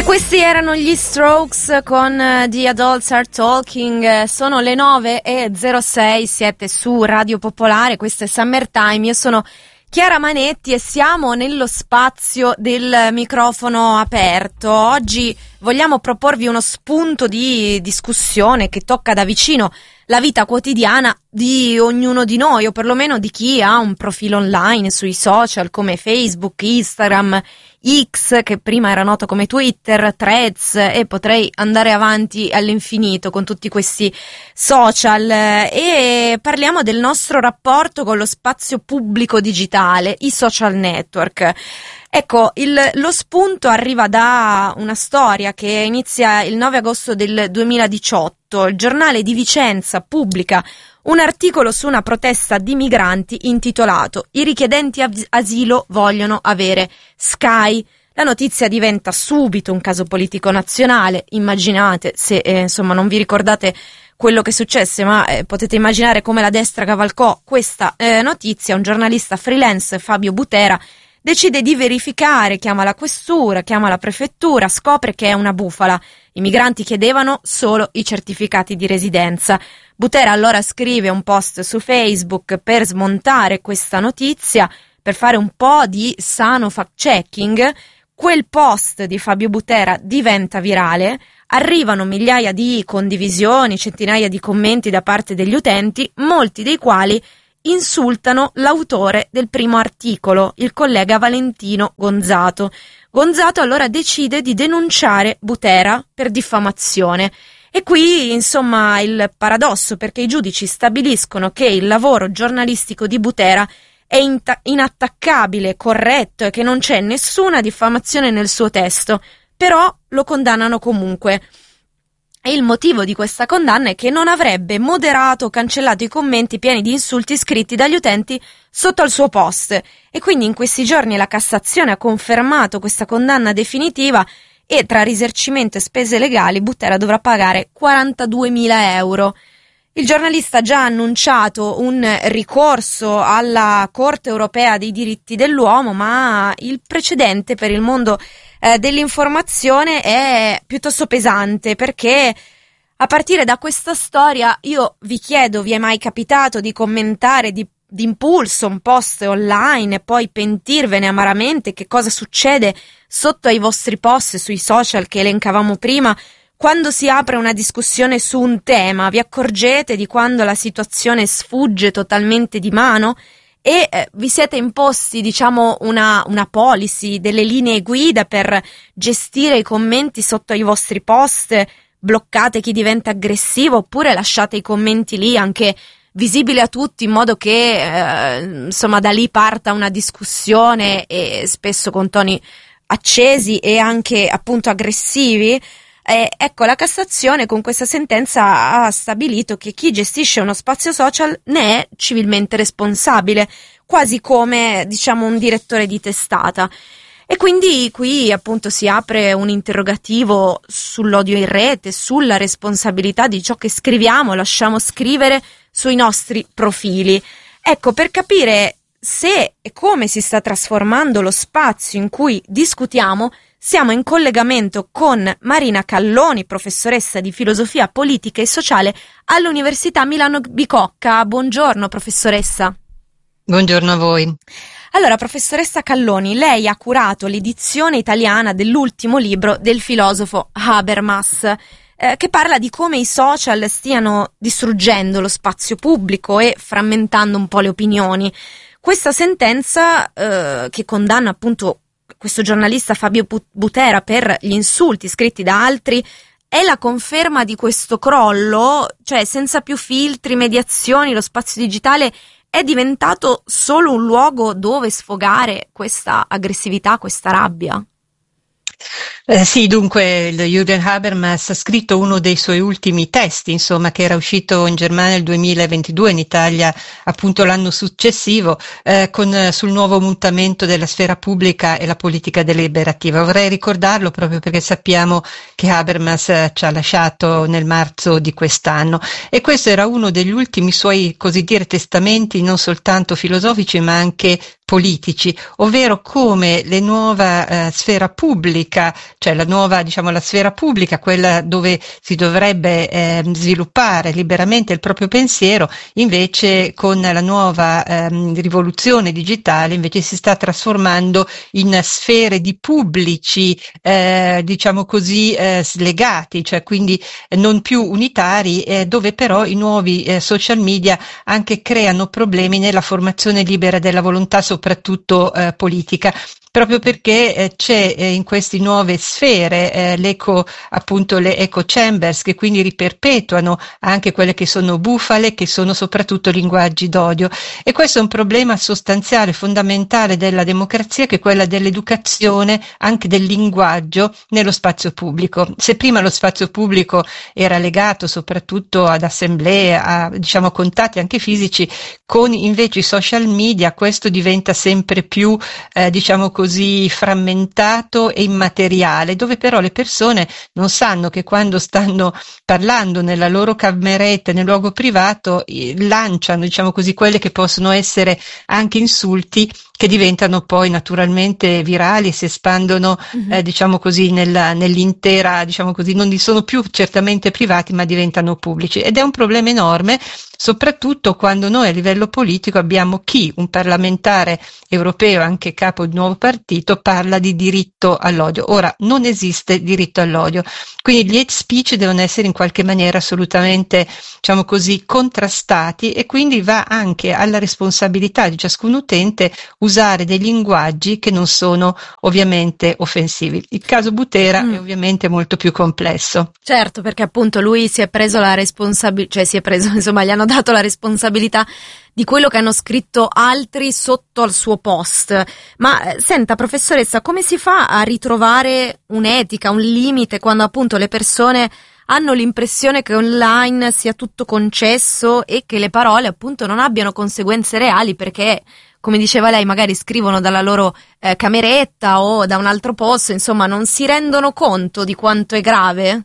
Questi erano gli Strokes con The Adults Are Talking. Sono le 9:06, siete su Radio Popolare, questo è Summertime. Io sono Chiara Manetti e siamo nello spazio del microfono aperto. Oggi vogliamo proporvi uno spunto di discussione che tocca da vicino la vita quotidiana di ognuno di noi, o perlomeno di chi ha un profilo online sui social come Facebook, Instagram, X, che prima era noto come Twitter, Threads, e potrei andare avanti all'infinito con tutti questi social, e parliamo del nostro rapporto con lo spazio pubblico digitale, i social network. Ecco, lo spunto arriva da una storia che inizia il 9 agosto del 2018. Il giornale di Vicenza pubblica un articolo su una protesta di migranti intitolato "I richiedenti asilo vogliono avere Sky". La notizia diventa subito un caso politico nazionale. Immaginate, se non vi ricordate quello che successe, ma potete immaginare come la destra cavalcò questa notizia. Un giornalista freelance, Fabio Butera, decide di verificare, chiama la questura, chiama la prefettura, scopre che è una bufala. I migranti chiedevano solo i certificati di residenza. Butera allora scrive un post su Facebook per smontare questa notizia, per fare un po' di sano fact-checking. Quel post di Fabio Butera diventa virale, arrivano migliaia di condivisioni, centinaia di commenti da parte degli utenti, molti dei quali insultano l'autore del primo articolo, il collega Valentino Gonzato. Gonzato allora decide di denunciare Butera per diffamazione. E qui, insomma, il paradosso, perché i giudici stabiliscono che il lavoro giornalistico di Butera è inattaccabile, corretto, e che non c'è nessuna diffamazione nel suo testo, però lo condannano comunque. E il motivo di questa condanna è che non avrebbe moderato o cancellato i commenti pieni di insulti scritti dagli utenti sotto al suo post. E quindi in questi giorni la Cassazione ha confermato questa condanna definitiva e tra risarcimento e spese legali Butera dovrà pagare 42.000 euro. Il giornalista ha già annunciato un ricorso alla Corte Europea dei Diritti dell'Uomo, ma il precedente per il mondo dell'informazione è piuttosto pesante, perché a partire da questa storia io vi chiedo: vi è mai capitato di commentare d'impulso un post online e poi pentirvene amaramente? Che cosa succede sotto ai vostri post sui social che elencavamo prima? Quando si apre una discussione su un tema, vi accorgete di quando la situazione sfugge totalmente di mano e vi siete imposti, diciamo, una policy, delle linee guida per gestire i commenti sotto ai vostri post? Bloccate chi diventa aggressivo, oppure lasciate i commenti lì anche visibili a tutti, in modo che da lì parta una discussione, e spesso con toni accesi e anche appunto aggressivi? Ecco, la Cassazione con questa sentenza ha stabilito che chi gestisce uno spazio social ne è civilmente responsabile, quasi come, diciamo, un direttore di testata. E quindi qui appunto si apre un interrogativo sull'odio in rete, sulla responsabilità di ciò che scriviamo, lasciamo scrivere sui nostri profili. Ecco, per capire se e come si sta trasformando lo spazio in cui discutiamo, siamo in collegamento con Marina Calloni, professoressa di filosofia politica e sociale all'Università Milano Bicocca. Buongiorno, professoressa. Buongiorno a voi. Allora, professoressa Calloni, lei ha curato l'edizione italiana dell'ultimo libro del filosofo Habermas, che parla di come i social stiano distruggendo lo spazio pubblico e frammentando un po' le opinioni. Questa sentenza, che condanna appunto questo giornalista Fabio Butera per gli insulti scritti da altri, è la conferma di questo crollo? Cioè, senza più filtri, mediazioni, lo spazio digitale è diventato solo un luogo dove sfogare questa aggressività, questa rabbia? Sì, dunque Jürgen Habermas ha scritto uno dei suoi ultimi testi, insomma, che era uscito in Germania nel 2022, in Italia appunto l'anno successivo, sul nuovo mutamento della sfera pubblica e la politica deliberativa. Vorrei ricordarlo proprio perché sappiamo che Habermas ci ha lasciato nel marzo di quest'anno, e questo era uno degli ultimi suoi, così dire, testamenti, non soltanto filosofici ma anche politici, ovvero come la nuova sfera pubblica, cioè la nuova, diciamo, la sfera pubblica, quella dove si dovrebbe sviluppare liberamente il proprio pensiero, invece con la nuova rivoluzione digitale invece si sta trasformando in sfere di pubblici, diciamo così, slegati, cioè quindi non più unitari, dove però i nuovi social media anche creano problemi nella formazione libera della volontà, soprattutto politica, proprio perché c'è in queste nuove sfere appunto le echo chambers, che quindi riperpetuano anche quelle che sono bufale, che sono soprattutto linguaggi d'odio, e questo è un problema sostanziale, fondamentale della democrazia, che è quella dell'educazione anche del linguaggio nello spazio pubblico. Se prima lo spazio pubblico era legato soprattutto ad assemblee, a, diciamo, contatti anche fisici, con invece i social media questo diventa sempre più, diciamo così, frammentato e immateriale, dove però le persone non sanno che quando stanno parlando nella loro cameretta, nel luogo privato, lanciano, diciamo così, quelle che possono essere anche insulti, che diventano poi naturalmente virali e si espandono, diciamo così, nell'intera, diciamo così, non sono più certamente privati, ma diventano pubblici. Ed è un problema enorme, soprattutto quando noi a livello politico abbiamo un parlamentare europeo, anche capo di un nuovo partito, parla di diritto all'odio. Ora, non esiste diritto all'odio, quindi gli hate speech devono essere in qualche maniera assolutamente, diciamo così, contrastati, e quindi va anche alla responsabilità di ciascun utente usare dei linguaggi che non sono ovviamente offensivi. Il caso Butera è ovviamente molto più complesso. Certo, perché appunto lui si è preso la responsabilità, cioè si è preso, insomma, gli hanno dato la responsabilità di quello che hanno scritto altri sotto al suo post. Ma senta, professoressa, come si fa a ritrovare un'etica, un limite, quando appunto le persone hanno l'impressione che online sia tutto concesso e che le parole appunto non abbiano conseguenze reali, perché, come diceva lei, magari scrivono dalla loro cameretta o da un altro posto, insomma non si rendono conto di quanto è grave?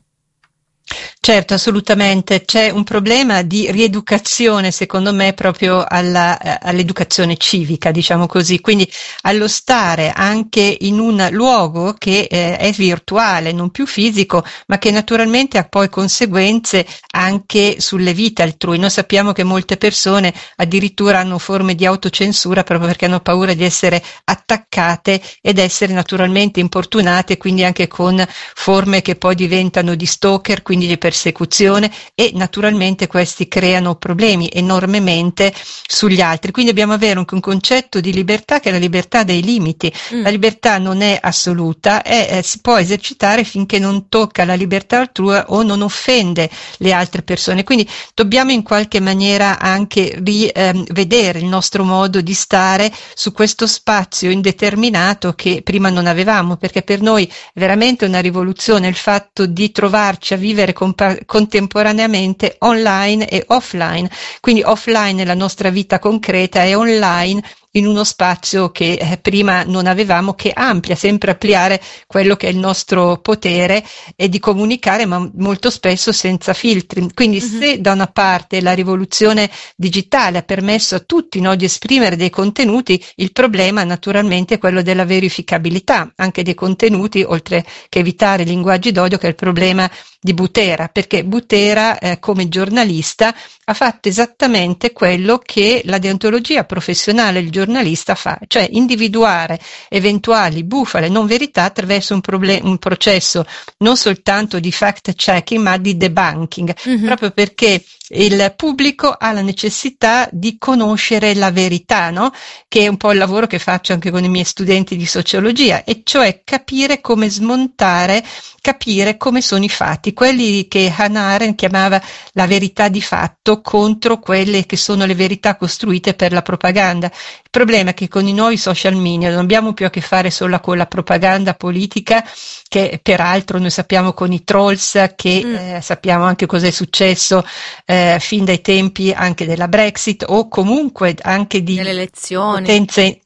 Certo, assolutamente. C'è un problema di rieducazione, secondo me, proprio all'educazione civica, diciamo così. Quindi allo stare anche in un luogo che è virtuale, non più fisico, ma che naturalmente ha poi conseguenze anche sulle vite altrui. Noi sappiamo che molte persone addirittura hanno forme di autocensura proprio perché hanno paura di essere attaccate ed essere naturalmente importunate, quindi anche con forme che poi diventano di stalker, quindi di persecuzione, e naturalmente questi creano problemi enormemente sugli altri. Quindi dobbiamo avere un concetto di libertà che è la libertà dei limiti. La libertà non è assoluta, si può esercitare finché non tocca la libertà altrui o non offende le altre persone. Quindi dobbiamo in qualche maniera anche rivedere il nostro modo di stare su questo spazio indeterminato che prima non avevamo, perché per noi è veramente una rivoluzione il fatto di trovarci a vivere contemporaneamente online e offline, quindi offline nella nostra vita concreta e online in uno spazio che prima non avevamo, che amplia, sempre ampliare quello che è il nostro potere e di comunicare, ma molto spesso senza filtri. Quindi se da una parte la rivoluzione digitale ha permesso a tutti, no, di esprimere dei contenuti, il problema naturalmente è quello della verificabilità anche dei contenuti, oltre che evitare linguaggi d'odio, che è il problema di Butera, perché Butera come giornalista ha fatto esattamente quello che la deontologia professionale del giornalista fa, cioè individuare eventuali bufale, non verità, attraverso un processo non soltanto di fact checking ma di debunking, proprio perché il pubblico ha la necessità di conoscere la verità, no? Che è un po' il lavoro che faccio anche con i miei studenti di sociologia, e cioè capire come smontare, capire come sono i fatti, quelli che Hannah Arendt chiamava la verità di fatto contro quelle che sono le verità costruite per la propaganda. Il problema è che con i nuovi social media non abbiamo più a che fare solo con la propaganda politica, che peraltro noi sappiamo con i trolls, che sappiamo anche cosa è successo fin dai tempi anche della Brexit, o comunque anche di delle elezioni, potenze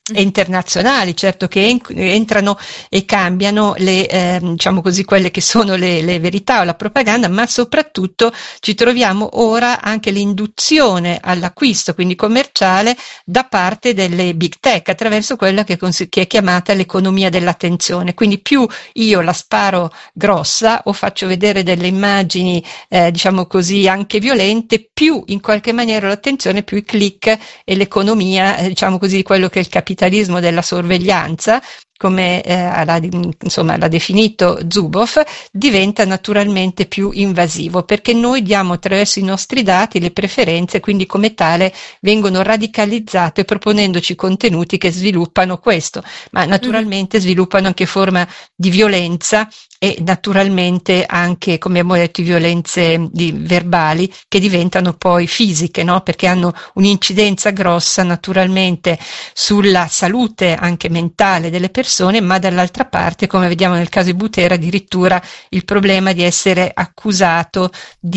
e internazionali, certo, che entrano e cambiano diciamo così, quelle che sono le verità o la propaganda, ma soprattutto ci troviamo ora anche l'induzione all'acquisto, quindi commerciale, da parte delle big tech, attraverso quella che è chiamata l'economia dell'attenzione. Quindi più io la sparo grossa o faccio vedere delle immagini, diciamo così, anche violente, più in qualche maniera l'attenzione, più i click e l'economia, diciamo così, quello che è il capitalismo della sorveglianza, come l'ha definito Zuboff, diventa naturalmente più invasivo, perché noi diamo attraverso i nostri dati le preferenze, quindi come tale vengono radicalizzate proponendoci contenuti che sviluppano questo, ma naturalmente sviluppano anche forma di violenza e naturalmente anche, come abbiamo detto, violenze verbali che diventano poi fisiche, no? Perché hanno un'incidenza grossa naturalmente sulla salute anche mentale delle persone, ma dall'altra parte, come vediamo nel caso di Butera, addirittura il problema di essere accusato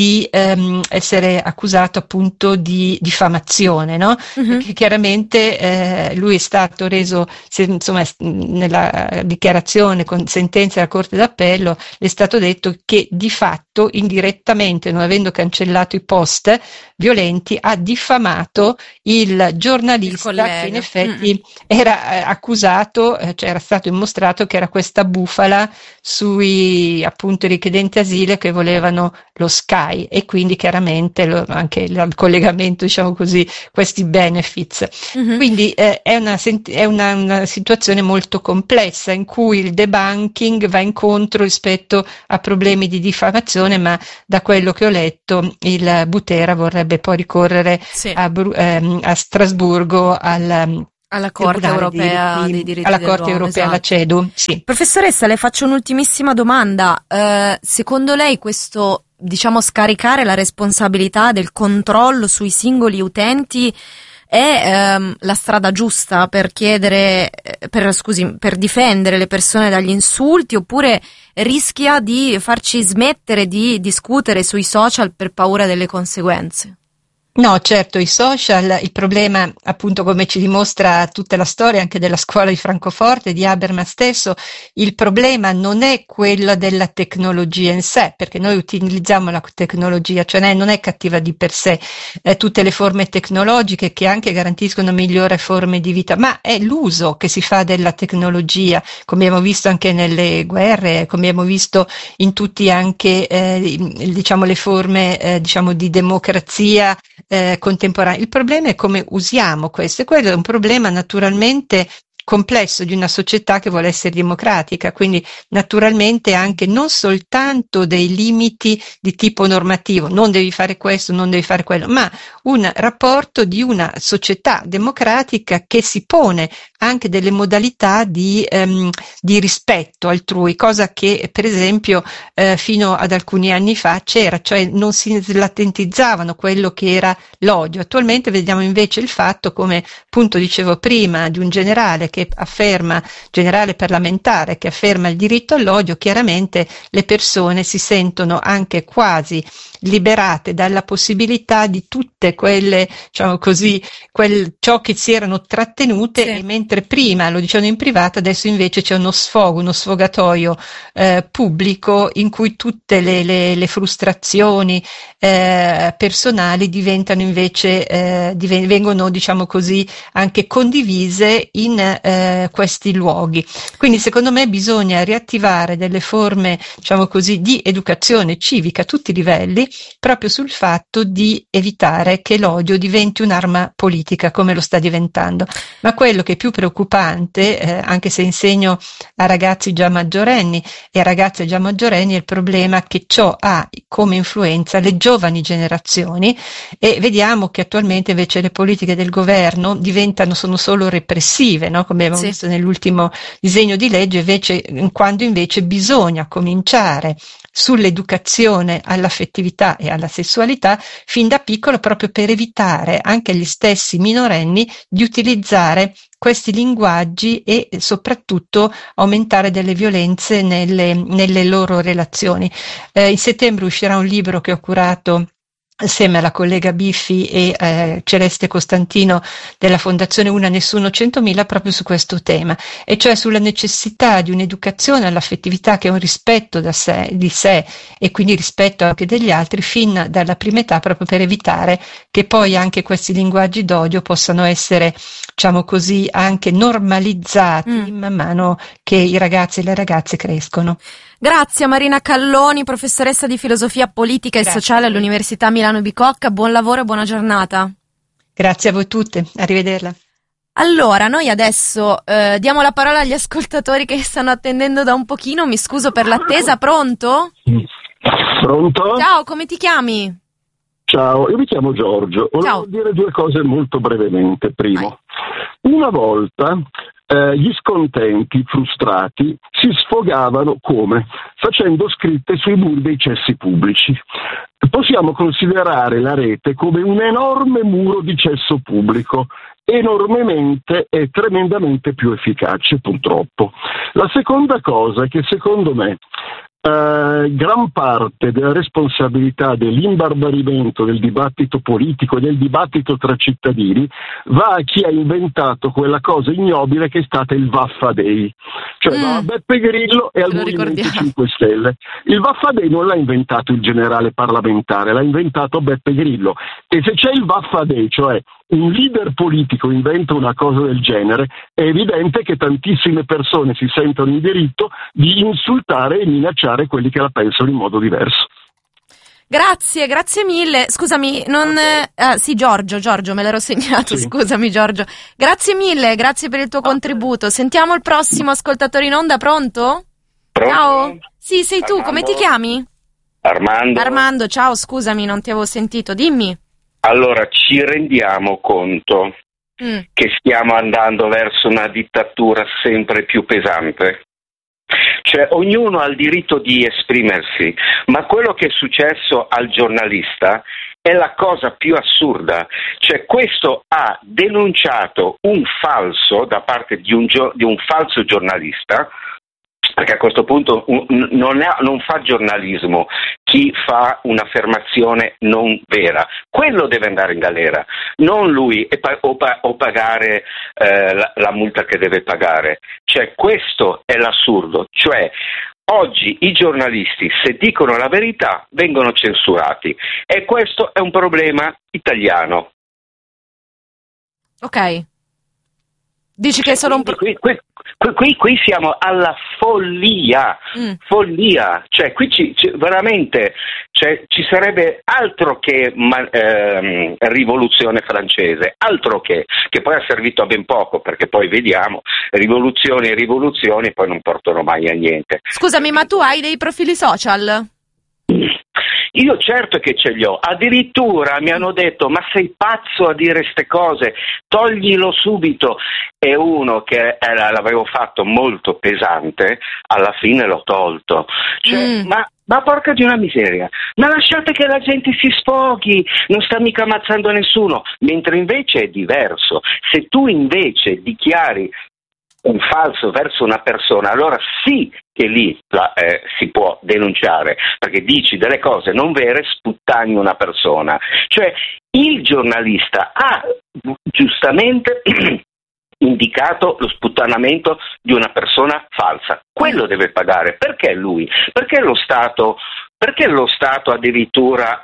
appunto di diffamazione, no? Perché chiaramente lui è stato reso, insomma, nella dichiarazione con sentenza della Corte d'Appello è stato detto che di fatto indirettamente, non avendo cancellato i post violenti, ha diffamato il giornalista che in effetti era accusato, cioè era stato dimostrato che era questa bufala sui appunto richiedenti asilo che volevano lo Sky, e quindi chiaramente anche il collegamento, diciamo così, questi benefits. Quindi è una situazione molto complessa in cui il debunking va incontro rispetto a problemi di diffamazione, ma da quello che ho letto il Butera vorrebbe poi ricorrere a Strasburgo alla Corte Europea dei diritti alla dell'uomo, Corte Europea, esatto. la CEDU. Sì. Professoressa, le faccio un'ultimissima domanda. Secondo lei questo, diciamo, scaricare la responsabilità del controllo sui singoli utenti è la strada giusta per per difendere le persone dagli insulti, oppure rischia di farci smettere di discutere sui social per paura delle conseguenze? No, certo, i social, il problema, appunto, come ci dimostra tutta la storia anche della scuola di Francoforte, di Habermas stesso, il problema non è quello della tecnologia in sé, perché noi utilizziamo la tecnologia, cioè non è cattiva di per sé, tutte le forme tecnologiche che anche garantiscono migliori forme di vita, ma è l'uso che si fa della tecnologia, come abbiamo visto anche nelle guerre, come abbiamo visto in tutti anche, diciamo, le forme, diciamo, di democrazia contemporanea. Il problema è come usiamo questo, e quello è un problema naturalmente complesso di una società che vuole essere democratica, quindi naturalmente anche non soltanto dei limiti di tipo normativo, non devi fare questo, non devi fare quello, ma un rapporto di una società democratica che si pone anche delle modalità di rispetto altrui, cosa che per esempio fino ad alcuni anni fa c'era, cioè non si slatentizzavano quello che era l'odio. Attualmente vediamo invece il fatto, come appunto dicevo prima, di un generale parlamentare che afferma il diritto all'odio. Chiaramente le persone si sentono anche quasi liberate dalla possibilità di tutte quelle, diciamo così, ciò che si erano trattenute, sì. E mentre prima lo dicevano in privato, adesso invece c'è uno sfogatoio pubblico in cui tutte le frustrazioni personali diventano invece vengono, diciamo così, anche condivise in questi luoghi. Quindi secondo me bisogna riattivare delle forme, diciamo così, di educazione civica a tutti i livelli, proprio sul fatto di evitare che l'odio diventi un'arma politica come lo sta diventando. Ma quello che è più preoccupante, anche se insegno a ragazzi già maggiorenni e a ragazze già maggiorenni, è il problema che ciò ha come influenza le giovani generazioni, e vediamo che attualmente invece le politiche del governo sono solo repressive, no? Come abbiamo visto nell'ultimo disegno di legge, quando invece bisogna cominciare sull'educazione all'affettività e alla sessualità fin da piccolo, proprio per evitare anche agli stessi minorenni di utilizzare questi linguaggi e soprattutto aumentare delle violenze nelle loro relazioni. In settembre uscirà un libro che ho curato assieme alla collega Biffi e Celeste Costantino della Fondazione Una Nessuno 100.000 proprio su questo tema, e cioè sulla necessità di un'educazione all'affettività che è un rispetto di sé e quindi rispetto anche degli altri fin dalla prima età, proprio per evitare che poi anche questi linguaggi d'odio possano essere, diciamo così, anche normalizzati man mano che i ragazzi e le ragazze crescono. Grazie a Marina Calloni, professoressa di filosofia politica e sociale all'Università Milano Bicocca. Buon lavoro e buona giornata. Grazie a voi tutte, arrivederla. Allora, noi adesso diamo la parola agli ascoltatori che stanno attendendo da un pochino. Mi scuso per l'attesa. Pronto? Pronto? Ciao, come ti chiami? Ciao, io mi chiamo Giorgio. Volevo dire due cose molto brevemente. Primo, una volta gli scontenti, frustrati, si sfogavano come? Facendo scritte sui muri dei cessi pubblici. Possiamo considerare la rete come un enorme muro di cesso pubblico, enormemente e tremendamente più efficace, purtroppo. La seconda cosa è che secondo me gran parte della responsabilità dell'imbarbarimento del dibattito politico e del dibattito tra cittadini va a chi ha inventato quella cosa ignobile che è stata il Vaffa Day, cioè va a Beppe Grillo e al Movimento 5 Stelle. Il Vaffa Day non l'ha inventato il generale parlamentare, l'ha inventato Beppe Grillo, e se c'è il Vaffa Day, cioè un leader politico inventa una cosa del genere, è evidente che tantissime persone si sentono in diritto di insultare e minacciare quelli che la pensano in modo diverso. Grazie mille. Scusami, sì, Giorgio, me l'ero segnato, sì. Scusami Giorgio. Grazie mille, grazie per il tuo contributo. Sentiamo il prossimo ascoltatore in onda, pronto? Ciao. Sì, sei tu, come ti chiami? Armando, ciao, scusami, non ti avevo sentito, dimmi. Allora, ci rendiamo conto che stiamo andando verso una dittatura sempre più pesante? Cioè, ognuno ha il diritto di esprimersi, ma quello che è successo al giornalista è la cosa più assurda. Cioè, questo ha denunciato un falso da parte di un falso giornalista, perché a questo punto non fa giornalismo chi fa un'affermazione non vera. Quello deve andare in galera, non lui o pagare la multa che deve pagare. Cioè, questo è l'assurdo. Cioè, oggi i giornalisti, se dicono la verità, vengono censurati, e questo è un problema italiano. Ok. Dici che è solo un Qui siamo alla follia, cioè qui veramente ci sarebbe altro che rivoluzione francese, altro che poi ha servito a ben poco, perché poi vediamo rivoluzioni poi non portano mai a niente. Scusami, ma tu hai dei profili social? Io certo che ce li ho, addirittura mi hanno detto: ma sei pazzo a dire ste cose, toglilo subito. E uno che l'avevo fatto molto pesante, alla fine l'ho tolto. Cioè, ma porca di una miseria, ma lasciate che la gente si sfoghi, non sta mica ammazzando nessuno. Mentre invece è diverso, se tu invece dichiari un falso verso una persona, allora sì che lì si può denunciare, perché dici delle cose non vere, sputtani una persona. Cioè, il giornalista ha giustamente indicato lo sputtanamento di una persona falsa, quello deve pagare. Perché lui? Perché lo Stato addirittura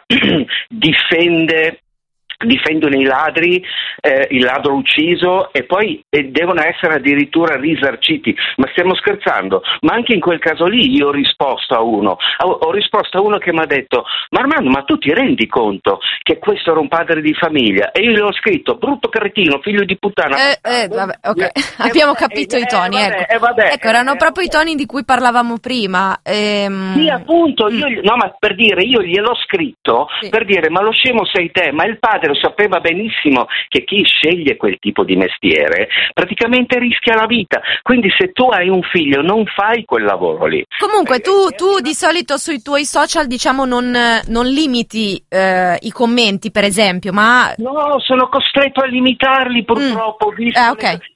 difendono i ladri, il ladro ucciso, e poi devono essere addirittura risarciti? Ma stiamo scherzando? Ma anche in quel caso lì io ho risposto a uno che mi ha detto: ma Armando, ma tu ti rendi conto che questo era un padre di famiglia? E io gli ho scritto: brutto cretino, figlio di puttana. Vabbè, ok. Abbiamo capito i toni, ecco, erano proprio i toni di cui parlavamo prima. Sì, appunto, ma per dire, io gliel'ho scritto, sì, per dire: ma lo scemo sei te. Ma il padre lo sapeva benissimo che chi sceglie quel tipo di mestiere praticamente rischia la vita. Quindi se tu hai un figlio non fai quel lavoro lì. Comunque tu di solito sui tuoi social, diciamo, non limiti i commenti, per esempio, ma... No, sono costretto a limitarli purtroppo, visto okay.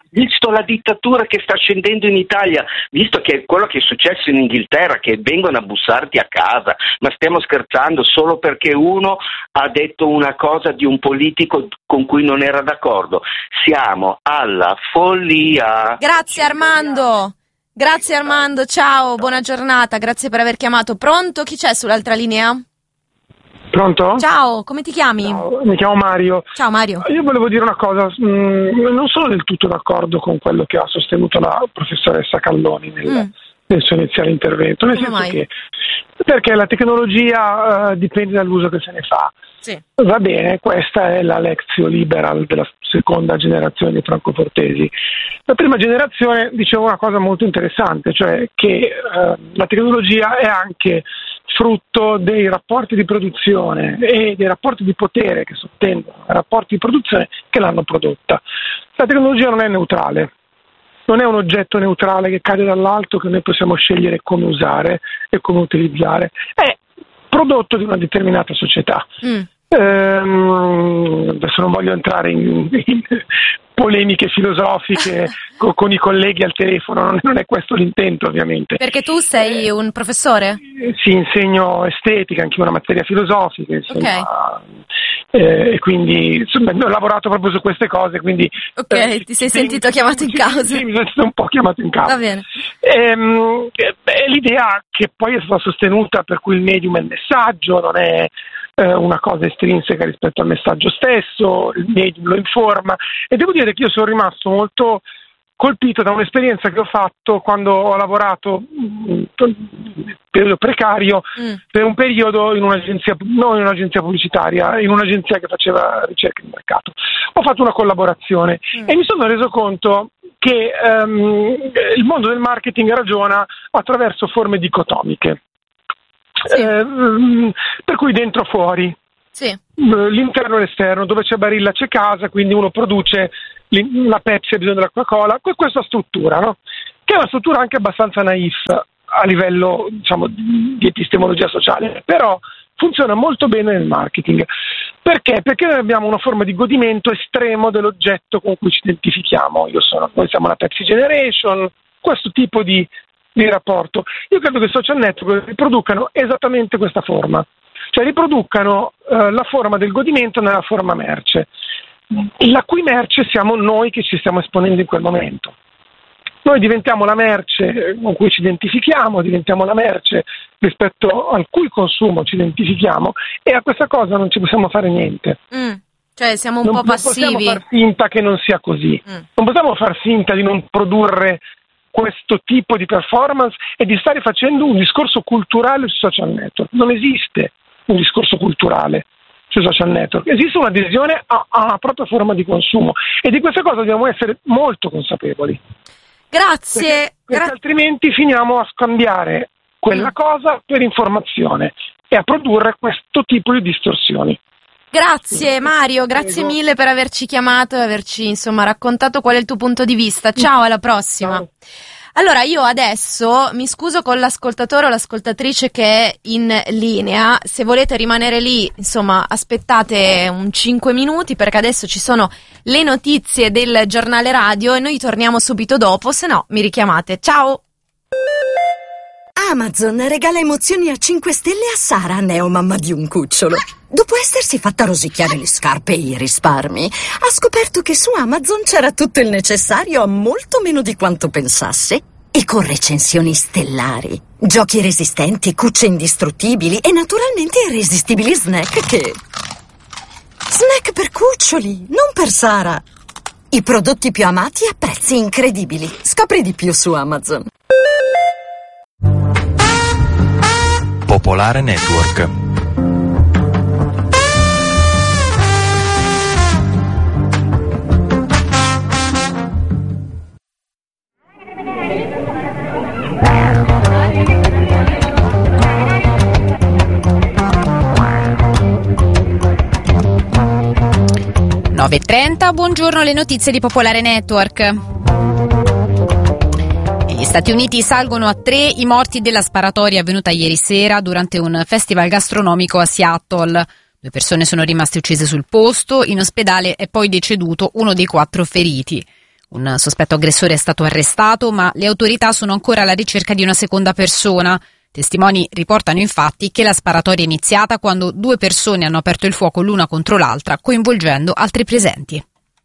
visto la dittatura che sta scendendo in Italia, visto che quello che è successo in Inghilterra, che vengono a bussarti a casa, ma stiamo scherzando solo perché uno ha detto una cosa di un politico con cui non era d'accordo. Siamo alla follia. Grazie Armando. Grazie Armando, ciao, buona giornata, grazie per aver chiamato. Pronto? Chi c'è sull'altra linea? Pronto? Ciao, come ti chiami? Ciao, mi chiamo Mario. Ciao Mario. Io volevo dire una cosa, non sono del tutto d'accordo con quello che ha sostenuto la professoressa Calloni nel suo iniziale intervento, nel senso che perché la tecnologia dipende dall'uso che se ne fa. Sì. Va bene, questa è la lectio liberal della seconda generazione di francofortesi. La prima generazione diceva una cosa molto interessante, cioè che la tecnologia è anche frutto dei rapporti di produzione e dei rapporti di potere che sottendono ai rapporti di produzione che l'hanno prodotta. La tecnologia non è neutrale, non è un oggetto neutrale che cade dall'alto che noi possiamo scegliere come usare e come utilizzare, è prodotto di una determinata società. Adesso non voglio entrare in polemiche filosofiche con i colleghi al telefono, non è questo l'intento ovviamente. Perché tu sei un professore? Sì, insegno estetica, anche una materia filosofica, insomma, e quindi insomma, ho lavorato proprio su queste cose, quindi ti sei sentito chiamato in causa? Sì, mi sono sentito un po' chiamato in causa. Va bene. L'idea che poi è stata sostenuta per cui il medium è il messaggio, non è una cosa estrinseca rispetto al messaggio stesso, il medium lo informa, e devo dire che io sono rimasto molto colpito da un'esperienza che ho fatto quando ho lavorato in periodo precario per un periodo in un'agenzia, non in un'agenzia pubblicitaria, in un'agenzia che faceva ricerca di mercato. Ho fatto una collaborazione e mi sono reso conto che il mondo del marketing ragiona attraverso forme dicotomiche. Sì. Per cui dentro fuori, sì. L'interno e l'esterno, dove c'è Barilla c'è casa, quindi uno produce la Pepsi, ha bisogno della Coca-Cola, questa struttura, no? Che è una struttura anche abbastanza naif a livello, diciamo, di epistemologia sociale, però funziona molto bene nel marketing. Perché? Perché noi abbiamo una forma di godimento estremo dell'oggetto con cui ci identifichiamo. Noi siamo la Pepsi Generation, questo tipo di rapporto. Io credo che i social network riproducano esattamente questa forma, cioè riproducano la forma del godimento nella forma merce, la cui merce siamo noi che ci stiamo esponendo in quel momento. Noi diventiamo la merce con cui ci identifichiamo, diventiamo la merce rispetto al cui consumo ci identifichiamo, e a questa cosa non ci possiamo fare niente. Cioè siamo un po' passivi. Non possiamo far finta che non sia così. Non possiamo far finta di non produrre questo tipo di performance e di stare facendo un discorso culturale sui social network. Non esiste un discorso culturale sui social network, esiste un'adesione a una propria forma di consumo, e di questa cosa dobbiamo essere molto consapevoli. Grazie. Perché altrimenti finiamo a scambiare quella cosa per informazione e a produrre questo tipo di distorsioni. Grazie Mario, grazie mille per averci chiamato e averci raccontato qual è il tuo punto di vista. Ciao, alla prossima. Ciao. Allora, io adesso mi scuso con l'ascoltatore o l'ascoltatrice che è in linea. Se volete rimanere lì, aspettate un 5 minuti, perché adesso ci sono le notizie del giornale radio e noi torniamo subito dopo, se no mi richiamate. Ciao! Amazon regala emozioni a 5 stelle a Sara, neomamma di un cucciolo. Dopo essersi fatta rosicchiare le scarpe e i risparmi, ha scoperto che su Amazon c'era tutto il necessario a molto meno di quanto pensasse. E con recensioni stellari, giochi resistenti, cucce indistruttibili e naturalmente irresistibili snack che... Snack per cuccioli, non per Sara. I prodotti più amati a prezzi incredibili. Scopri di più su Amazon. Popolare Network. Buongiorno, le notizie di Popolare Network. Gli Stati Uniti salgono a 3 i morti della sparatoria avvenuta ieri sera durante un festival gastronomico a Seattle. 2 persone sono rimaste uccise sul posto, in ospedale è poi deceduto uno dei 4 feriti. Un sospetto aggressore è stato arrestato, ma le autorità sono ancora alla ricerca di una seconda persona. Testimoni riportano infatti che la sparatoria è iniziata quando 2 persone hanno aperto il fuoco l'una contro l'altra, coinvolgendo altri presenti.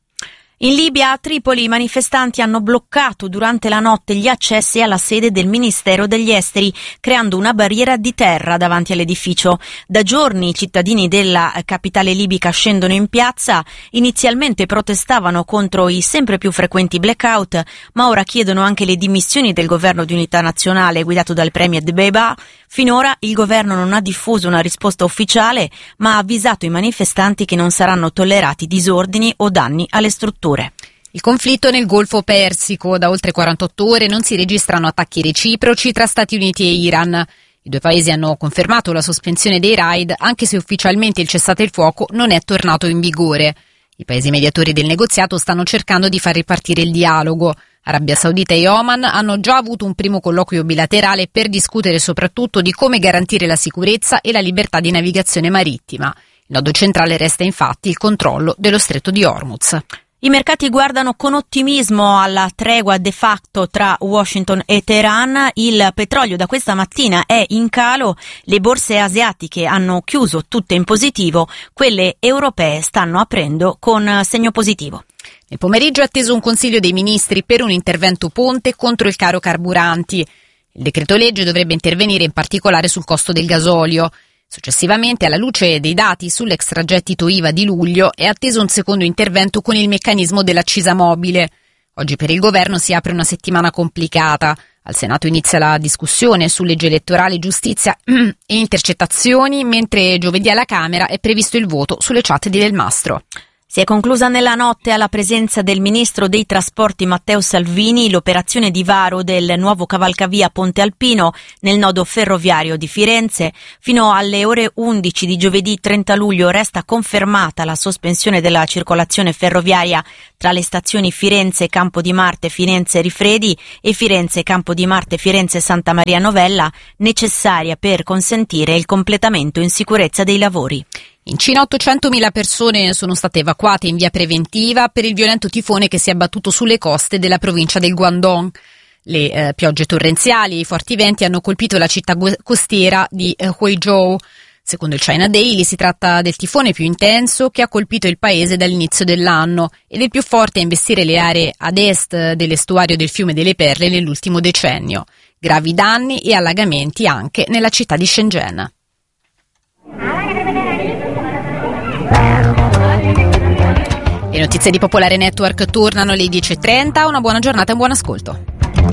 In Libia, a Tripoli, i manifestanti hanno bloccato durante la notte gli accessi alla sede del Ministero degli Esteri, creando una barriera di terra davanti all'edificio. Da giorni i cittadini della capitale libica scendono in piazza. Inizialmente protestavano contro i sempre più frequenti blackout, ma ora chiedono anche le dimissioni del governo di unità nazionale guidato dal premier Dbeibeh. Finora il governo non ha diffuso una risposta ufficiale, ma ha avvisato i manifestanti che non saranno tollerati disordini o danni alle strutture. Il conflitto nel Golfo Persico. Da oltre 48 ore non si registrano attacchi reciproci tra Stati Uniti e Iran. I 2 paesi hanno confermato la sospensione dei raid, anche se ufficialmente il cessate il fuoco non è tornato in vigore. I paesi mediatori del negoziato stanno cercando di far ripartire il dialogo. Arabia Saudita e Oman hanno già avuto un primo colloquio bilaterale per discutere soprattutto di come garantire la sicurezza e la libertà di navigazione marittima. Il nodo centrale resta infatti il controllo dello stretto di Hormuz. I mercati guardano con ottimismo alla tregua de facto tra Washington e Teheran. Il petrolio da questa mattina è in calo, le borse asiatiche hanno chiuso tutte in positivo, quelle europee stanno aprendo con segno positivo. Nel pomeriggio è atteso un consiglio dei ministri per un intervento ponte contro il caro carburanti. Il decreto legge dovrebbe intervenire in particolare sul costo del gasolio. Successivamente, alla luce dei dati sull'extragettito IVA di luglio, è atteso un secondo intervento con il meccanismo dell'accisa mobile. Oggi per il governo si apre una settimana complicata. Al Senato inizia la discussione su legge elettorale, giustizia e intercettazioni, mentre giovedì alla Camera è previsto il voto sulle chat di Del Mastro. Si è conclusa nella notte alla presenza del ministro dei trasporti Matteo Salvini l'operazione di varo del nuovo cavalcavia Ponte Alpino nel nodo ferroviario di Firenze. Fino alle ore 11 di giovedì 30 luglio resta confermata la sospensione della circolazione ferroviaria tra le stazioni Firenze Campo di Marte Firenze Rifredi e Firenze Campo di Marte Firenze Santa Maria Novella, necessaria per consentire il completamento in sicurezza dei lavori. In Cina 800.000 persone sono state evacuate in via preventiva per il violento tifone che si è abbattuto sulle coste della provincia del Guangdong. Le piogge torrenziali e i forti venti hanno colpito la città costiera di Huizhou. Secondo il China Daily si tratta del tifone più intenso che ha colpito il paese dall'inizio dell'anno ed il più forte a investire le aree ad est dell'estuario del fiume delle Perle nell'ultimo decennio. Gravi danni e allagamenti anche nella città di Shenzhen. Le notizie di Popolare Network tornano alle 10.30. Una buona giornata e un buon ascolto.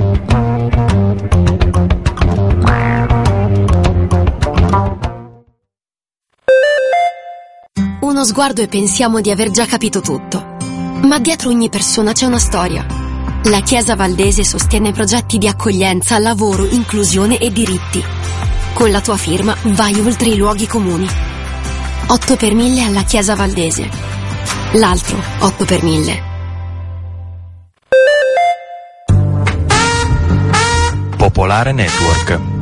Uno sguardo e pensiamo di aver già capito tutto. Ma dietro ogni persona c'è una storia. La Chiesa Valdese sostiene progetti di accoglienza, lavoro, inclusione e diritti. Con la tua firma vai oltre i luoghi comuni. 8 per 1000 alla Chiesa Valdese. L'altro 8 per 1000. Popolare Network.